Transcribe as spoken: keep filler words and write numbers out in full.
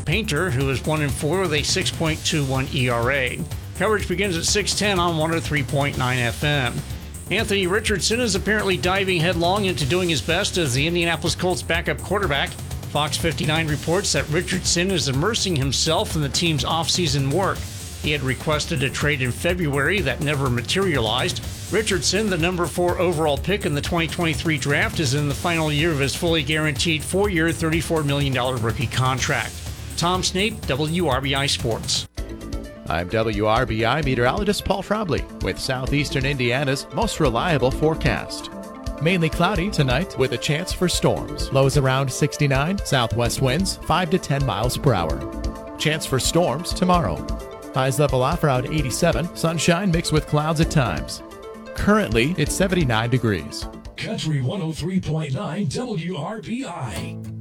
Painter, who is one and four with a six point two one E R A. Coverage begins at six ten on one oh three point nine F M. Anthony Richardson is apparently diving headlong into doing his best as the Indianapolis Colts backup quarterback. Fox fifty-nine reports that Richardson is immersing himself in the team's offseason work. He had requested a trade in February that never materialized. Richardson, the number four overall pick in the twenty twenty-three draft, is in the final year of his fully guaranteed four-year, thirty-four million dollars rookie contract. Tom Snape, W R B I Sports. I'm W R B I meteorologist Paul Trombley with Southeastern Indiana's most reliable forecast. Mainly cloudy tonight with a chance for storms. Lows around sixty-nine, southwest winds five to ten miles per hour. Chance for storms tomorrow. Highs level off around eighty-seven, sunshine mixed with clouds at times. Currently, it's seventy-nine degrees. Country one oh three point nine W R B I.